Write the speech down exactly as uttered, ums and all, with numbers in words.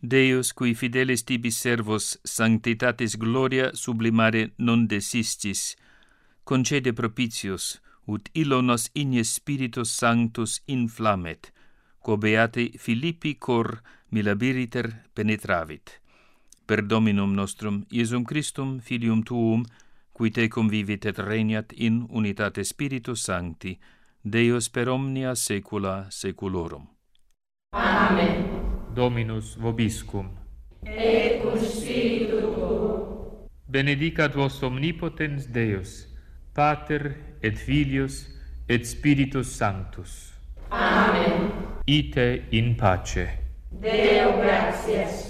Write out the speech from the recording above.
Deus, qui fidelis tibis servos sanctitatis gloria sublimare non desistis, concede propitius, ut illo nos igne Spiritus Sanctus inflamet, quo beati Philippi cor milabiriter penetravit. Per Dominum nostrum, Iesum Christum, Filium Tuum, qui te convivit et regnat in unitate Spiritus Sancti, Deus per omnia saecula saeculorum. Amen. Dominus vobiscum. Et cum spiritu tuo. Benedicat vos omnipotens Deus, Pater et Filius et Spiritus Sanctus. Amen. Ite in pace. Deo gratias.